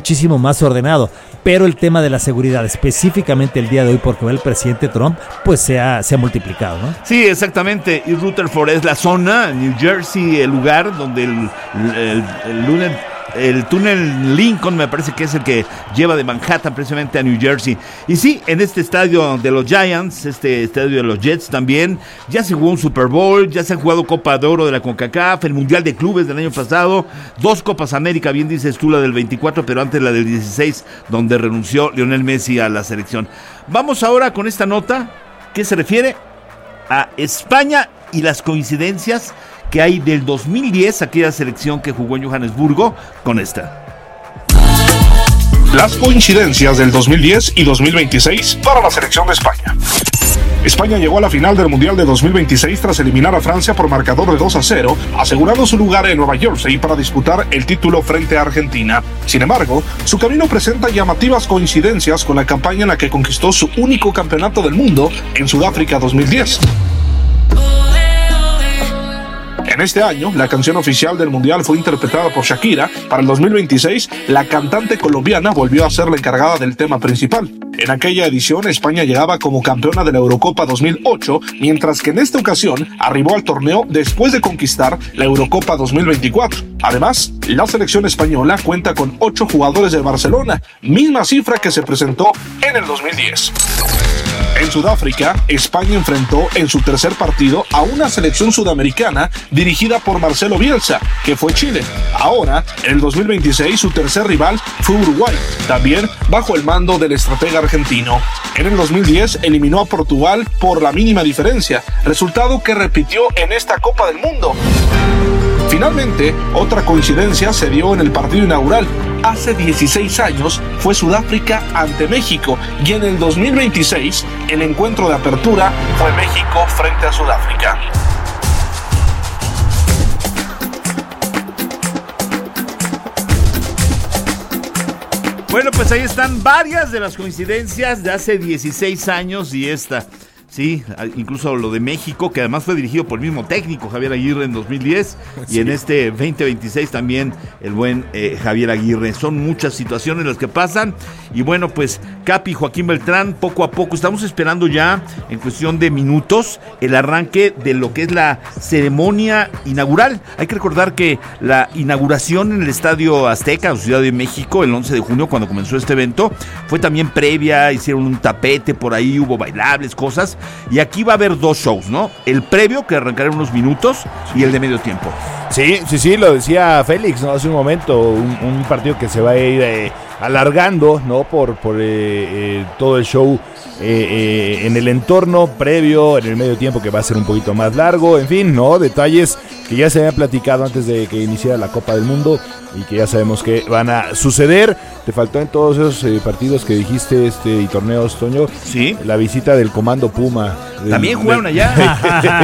muchísimo más ordenado, pero el tema de la seguridad, específicamente el día de hoy, porque va el presidente Trump, pues se ha multiplicado, ¿no? Sí, exactamente. Y Rutherford es la zona, New Jersey, el lugar donde el túnel Lincoln me parece que es el que lleva de Manhattan precisamente a New Jersey. Y sí, en este estadio de los Giants, este estadio de los Jets también, ya se jugó un Super Bowl, ya se ha jugado Copa de Oro de la CONCACAF, el Mundial de Clubes del año pasado, 2 Copas América, bien dices tú, la del 24, pero antes la del 16, donde renunció Lionel Messi a la selección. Vamos ahora con esta nota que se refiere a España y las coincidencias que hay del 2010, aquella selección que jugó en Johannesburgo, con esta. Las coincidencias del 2010 y 2026 para la selección de España. España llegó a la final del Mundial de 2026 tras eliminar a Francia por marcador de 2-0, asegurando su lugar en Nueva Jersey para disputar el título frente a Argentina. Sin embargo, su camino presenta llamativas coincidencias con la campaña en la que conquistó su único campeonato del mundo en Sudáfrica 2010. En este año, la canción oficial del Mundial fue interpretada por Shakira. Para el 2026, la cantante colombiana volvió a ser la encargada del tema principal. En aquella edición, España llegaba como campeona de la Eurocopa 2008, mientras que en esta ocasión arribó al torneo después de conquistar la Eurocopa 2024. Además, la selección española cuenta con 8 jugadores del Barcelona, misma cifra que se presentó en el 2010. En Sudáfrica, España enfrentó en su tercer partido a una selección sudamericana dirigida por Marcelo Bielsa, que fue Chile. Ahora, en el 2026, su tercer rival fue Uruguay, también bajo el mando del estratega argentino. En el 2010 eliminó a Portugal por la mínima diferencia, resultado que repitió en esta Copa del Mundo. Finalmente, otra coincidencia se dio en el partido inaugural. Hace 16 años fue Sudáfrica ante México y en el 2026 el encuentro de apertura fue México frente a Sudáfrica. Bueno, pues ahí están varias de las coincidencias de hace 16 años y esta. Sí, incluso lo de México, que además fue dirigido por el mismo técnico, Javier Aguirre, en 2010, sí. Y en este 2026 también el buen Javier Aguirre. Son muchas situaciones las que pasan, y bueno, pues Capi, Joaquín Beltrán, poco a poco, estamos esperando ya, en cuestión de minutos, el arranque de lo que es la ceremonia inaugural. Hay que recordar que la inauguración en el Estadio Azteca, en Ciudad de México, el 11 de junio, cuando comenzó este evento, fue también previa, hicieron un tapete por ahí, hubo bailables, cosas. Y aquí va a haber 2 shows, ¿no? El previo, que arrancará en unos minutos, y el de medio tiempo. Sí, lo decía Félix, ¿no? Hace un momento, un partido que se va a ir alargando, ¿no? Por todo el show en el entorno previo, en el medio tiempo, que va a ser un poquito más largo, en fin, ¿no? Detalles que ya se habían platicado antes de que iniciara la Copa del Mundo y que ya sabemos que van a suceder. Te faltó en todos esos partidos que dijiste y torneos, Toño, sí, la visita del Comando Puma. También jugaron allá.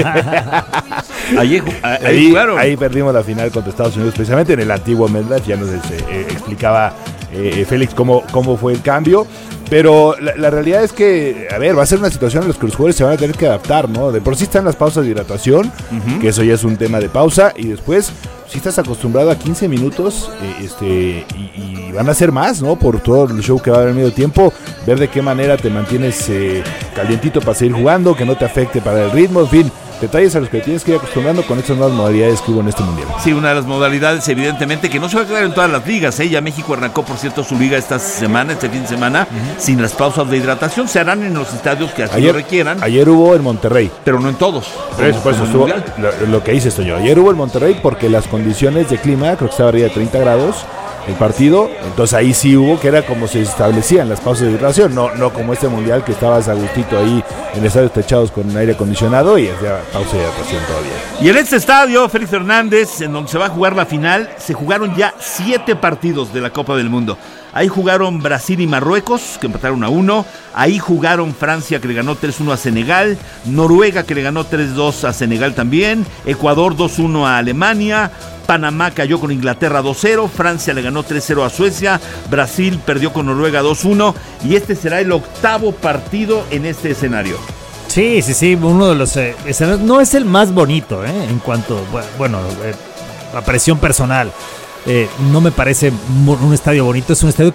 ahí jugaron. Ahí perdimos la final contra Estados Unidos, precisamente en el antiguo MetLife. Ya nos explicaba Félix cómo fue el cambio. Pero la realidad es que, a ver, va a ser una situación en la que los jugadores se van a tener que adaptar, ¿no? De por sí están las pausas de hidratación, que eso ya es un tema de pausa, y después, si estás acostumbrado a 15 minutos, y van a ser más, ¿no? Por todo el show que va a haber en medio tiempo, ver de qué manera te mantienes calientito para seguir jugando, que no te afecte para el ritmo, en fin. Detalles a los que tienes que ir acostumbrando con estas nuevas modalidades que hubo en este mundial. Sí, una de las modalidades, evidentemente, que no se va a quedar en todas las ligas, ¿eh? Ya México arrancó, por cierto, su liga este fin de semana, sin las pausas de hidratación. Se harán en los estadios que así lo requieran. Ayer hubo en Monterrey. Pero no en todos. Pues estuvo lo que dices, Toño. Ayer hubo en Monterrey porque las condiciones de clima, creo que estaba arriba de 30 grados el partido, entonces ahí sí hubo, que era como se establecían las pausas de hidratación, no como este mundial que estabas a gustito ahí en estadios techados con aire acondicionado y hacía pausa de hidratación todavía. Y en este estadio, Félix Hernández, en donde se va a jugar la final, se jugaron ya 7 partidos de la Copa del Mundo. Ahí jugaron Brasil y Marruecos, que empataron 1-1. Ahí jugaron Francia, que le ganó 3-1 a Senegal. Noruega, que le ganó 3-2 a Senegal también. Ecuador 2-1 a Alemania. Panamá cayó con Inglaterra 2-0, Francia le ganó 3-0 a Suecia, Brasil perdió con Noruega 2-1 y este será el 8º partido en este escenario. Sí, uno de los escenarios, no es el más bonito, en cuanto, a presión personal. No me parece un estadio bonito, es un estadio